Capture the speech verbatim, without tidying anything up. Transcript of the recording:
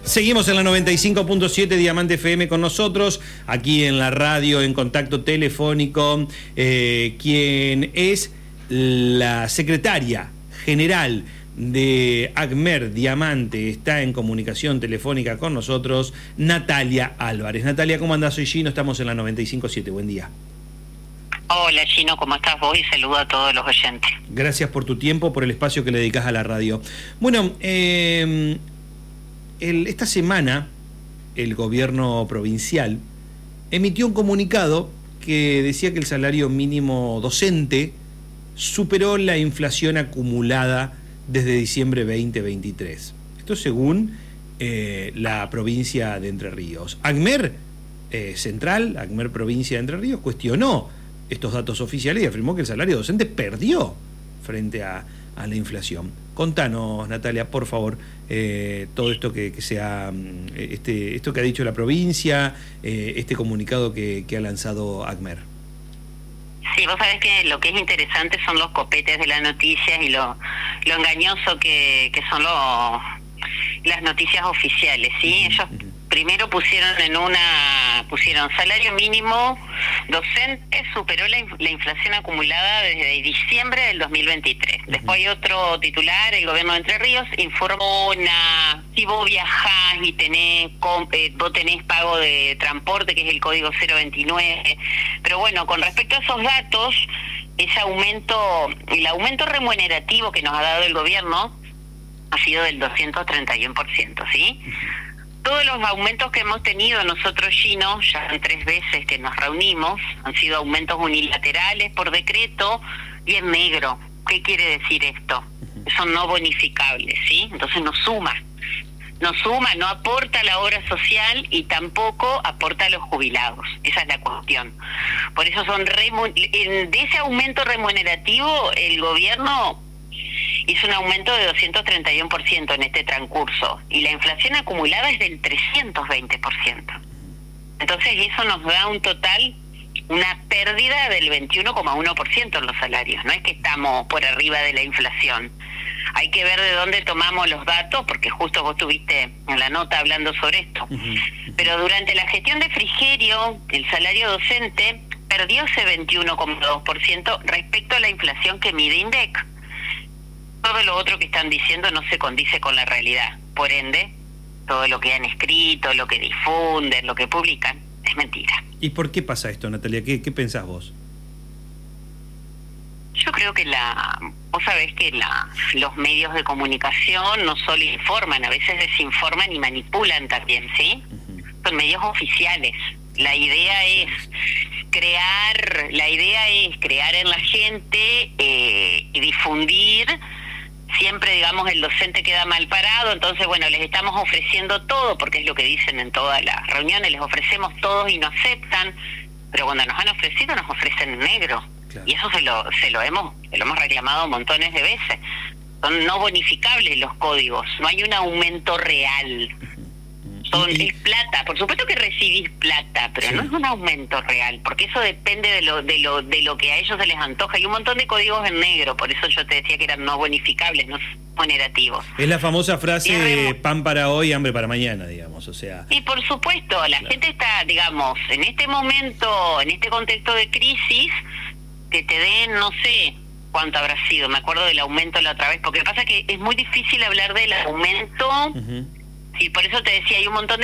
Seguimos en la noventa y cinco punto siete Diamante F M con nosotros, aquí en la radio, en contacto telefónico, eh, quien es la secretaria general de ACMER Diamante, está en comunicación telefónica con nosotros, Natalia Álvarez. Natalia, ¿cómo andás? Soy Gino, estamos en la noventa y cinco punto siete, buen día. Hola Gino, ¿cómo estás vos? Y saludo a todos los oyentes. Gracias por tu tiempo, por el espacio que le dedicás a la radio. Bueno, eh, el, esta semana el gobierno provincial emitió un comunicado que decía que el salario mínimo docente superó la inflación acumulada desde diciembre veinte veintitrés. Esto según eh, la provincia de Entre Ríos. ACMER eh, Central, ACMER Provincia de Entre Ríos, cuestionó estos datos oficiales y afirmó que el salario docente perdió frente a, a la inflación. Contanos, Natalia, por favor, eh, todo esto que, que sea, este, esto que ha dicho la provincia, eh, este comunicado que, que ha lanzado ACMER. Sí, vos sabés que lo que es interesante son los copetes de las noticias y lo, lo engañoso que, que son lo, las noticias oficiales, ¿sí? Ellos primero pusieron en una, pusieron salario mínimo docente superó la, la inflación acumulada desde diciembre del dos mil veintitrés. Uh-huh. Después hay otro titular, el gobierno de Entre Ríos informó una, si vos viajás y tenés, eh, vos tenés pago de transporte, que es el código cero veintinueve, pero bueno, con respecto a esos datos, ese aumento, el aumento remunerativo que nos ha dado el gobierno ha sido del doscientos treinta y uno por ciento, ¿sí? Todos los aumentos que hemos tenido nosotros, Gino, ya son tres veces que nos reunimos, han sido aumentos unilaterales por decreto y en negro. ¿Qué quiere decir esto? Son no bonificables, ¿sí? Entonces no suma. No suma, no aporta a la obra social y tampoco aporta a los jubilados. Esa es la cuestión. Por eso son remu- de ese aumento remunerativo el gobierno hizo un aumento de doscientos treinta y uno por ciento en este transcurso y la inflación acumulada es del trescientos veinte por ciento. Entonces eso nos da un total, una pérdida del veintiuno coma uno por ciento en los salarios. No es que estamos por arriba de la inflación. Hay que ver de dónde tomamos los datos, porque justo vos estuviste en la nota hablando sobre esto. Pero durante la gestión de Frigerio, el salario docente perdió ese veintiuno coma dos por ciento respecto a la inflación que mide INDEC. Todo lo otro que están diciendo no se condice con la realidad. Por ende, todo lo que han escrito, lo que difunden, lo que publican, es mentira. ¿Y por qué pasa esto, Natalia? ¿Qué, qué pensás vos? Yo creo que la... Vos sabés que la, los medios de comunicación no solo informan, a veces desinforman y manipulan también, ¿sí? Uh-huh. Son medios oficiales. La idea es crear, la idea es crear en la gente eh, y difundir. Siempre, digamos, el docente queda mal parado, entonces, bueno, les estamos ofreciendo todo, porque es lo que dicen en todas las reuniones, les ofrecemos todo y no aceptan, pero cuando nos han ofrecido, nos ofrecen en negro. Claro. Y eso se lo se lo hemos se lo hemos reclamado montones de veces. Son no bonificables los códigos, no hay un aumento real. Son, es plata, por supuesto que recibís plata, pero sí, no es un aumento real, porque eso depende de lo de lo de lo que a ellos se les antoja. Hay un montón de códigos en negro, por eso yo te decía que eran no bonificables, no remunerativos. Es la famosa frase de pan para hoy, hambre para mañana, digamos, o sea. Y por supuesto, la claro. gente está, digamos, en este momento, en este contexto de crisis, que te den, no sé cuánto habrá sido, me acuerdo del aumento la otra vez, porque pasa que es muy difícil hablar del aumento. Uh-huh. Sí, por eso te decía, hay un montón de